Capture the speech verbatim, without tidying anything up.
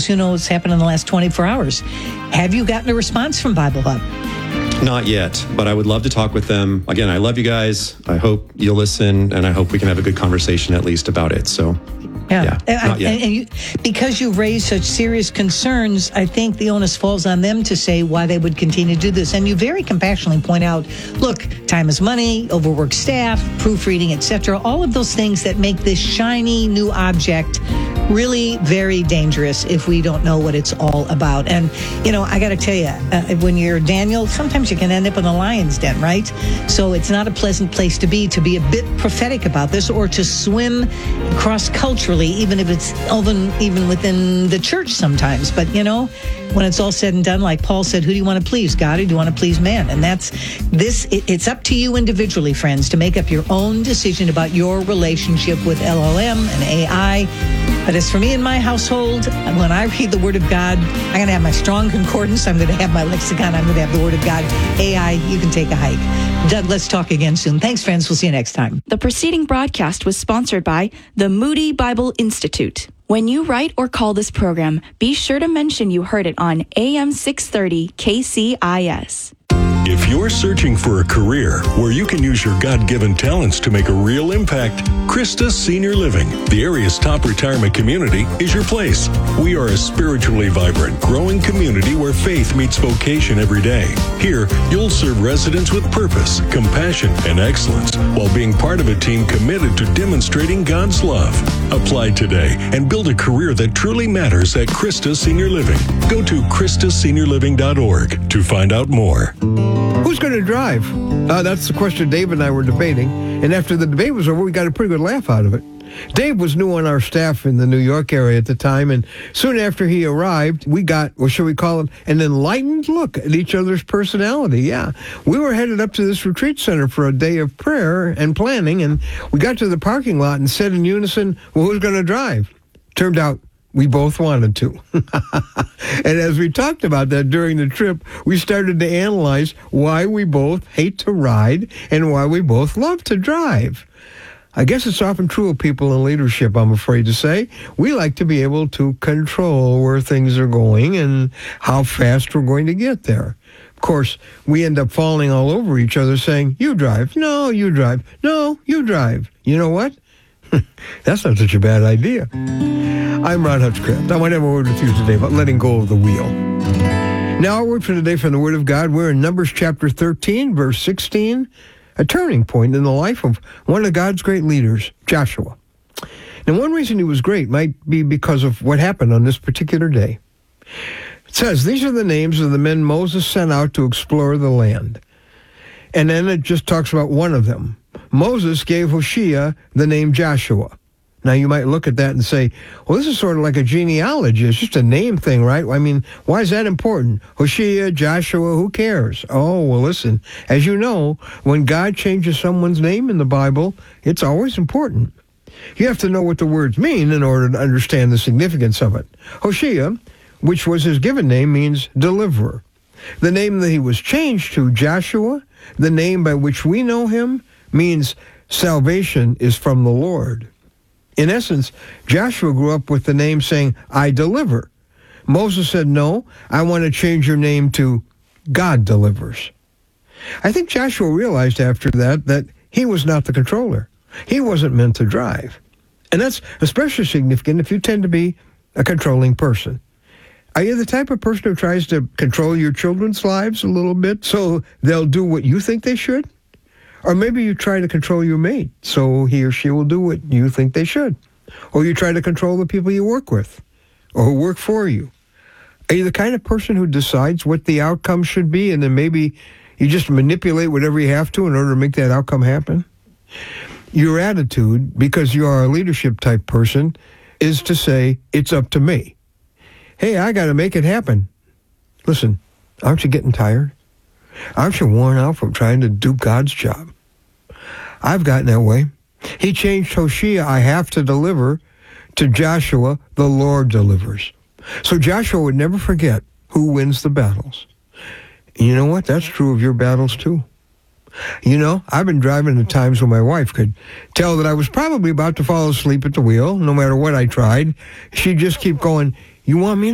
because who knows what's happened in the last twenty-four hours. Have you gotten a response from Bible Hub? Not yet, but I would love to talk with them. Again, I love you guys. I hope you'll listen, and I hope we can have a good conversation at least about it. So, yeah, yeah not yet. And, and you, because you raised such serious concerns, I think the onus falls on them to say why they would continue to do this. And you very compassionately point out, look, time is money, overworked staff, proofreading, et cetera, all of those things that make this shiny new object really very dangerous if we don't know what it's all about. And, you know, I got to tell you, uh, when you're Daniel, sometimes you can end up in the lion's den, right? So it's not a pleasant place to be, to be a bit prophetic about this or to swim cross-culturally, even if it's even, even within the church sometimes. But, you know, when it's all said and done, like Paul said, who do you want to please, God, or do you want to please man? And that's this, it, it's up to you individually, friends, to make up your own decision about your relationship with L L M and A I. But as for me and my household, when I read the Word of God, I'm going to have my strong concordance. I'm going to have my lexicon. I'm going to have the Word of God. A I, you can take a hike. Doug, let's talk again soon. Thanks, friends. We'll see you next time. The preceding broadcast was sponsored by the Moody Bible Institute. When you write or call this program, be sure to mention you heard it on A M six thirty K C I S. If you're searching for a career where you can use your God-given talents to make a real impact, Christus Senior Living, the area's top retirement community, is your place. We are a spiritually vibrant, growing community where faith meets vocation every day. Here, you'll serve residents with purpose, compassion, and excellence while being part of a team committed to demonstrating God's love. Apply today and build a career that truly matters at Christus Senior Living. Go to Christus Senior Living dot org to find out more. Who's going to drive? Uh, that's the question Dave and I were debating. And after the debate was over, we got a pretty good laugh out of it. Dave was new on our staff in the New York area at the time, and soon after he arrived, we got, or shall we call it, an enlightened look at each other's personality. Yeah, we were headed up to this retreat center for a day of prayer and planning, and we got to the parking lot and said in unison, well, who's going to drive? Turned out we both wanted to. And as we talked about that during the trip, we started to analyze why we both hate to ride and why we both love to drive. I guess it's often true of people in leadership, I'm afraid to say. We like to be able to control where things are going and how fast we're going to get there. Of course, we end up falling all over each other saying, you drive. No, you drive. No, you drive. You know what? That's not such a bad idea. I'm Ron Hutchcraft. I want to have a word with you today about letting go of the wheel. Now, our word for today from the Word of God. We're in Numbers chapter thirteen, verse sixteen, a turning point in the life of one of God's great leaders, Joshua. Now, one reason he was great might be because of what happened on this particular day. It says, these are the names of the men Moses sent out to explore the land. And then it just talks about one of them. Moses gave Hoshea the name Joshua. Now, you might look at that and say, well, this is sort of like a genealogy. It's just a name thing, right? I mean, why is that important? Hoshea, Joshua, who cares? Oh, well, listen, as you know, when God changes someone's name in the Bible, it's always important. You have to know what the words mean in order to understand the significance of it. Hoshea, which was his given name, means deliverer. The name that he was changed to, Joshua, the name by which we know him, means salvation is from the Lord. In essence, Joshua grew up with the name saying, I deliver. Moses said, no, I want to change your name to God delivers. I think Joshua realized after that that he was not the controller. He wasn't meant to drive. And that's especially significant if you tend to be a controlling person. Are you the type of person who tries to control your children's lives a little bit so they'll do what you think they should? Or maybe you try to control your mate so he or she will do what you think they should. Or you try to control the people you work with or who work for you. Are you the kind of person who decides what the outcome should be and then maybe you just manipulate whatever you have to in order to make that outcome happen? Your attitude, because you are a leadership type person, is to say, it's up to me. Hey, I got to make it happen. Listen, aren't you getting tired? Aren't you worn out from trying to do God's job? I've gotten that way. He changed Hoshea, I have to deliver, to Joshua, the Lord delivers. So Joshua would never forget who wins the battles. And you know what? That's true of your battles too. You know, I've been driving at times when my wife could tell that I was probably about to fall asleep at the wheel, no matter what I tried. She'd just keep going, you want me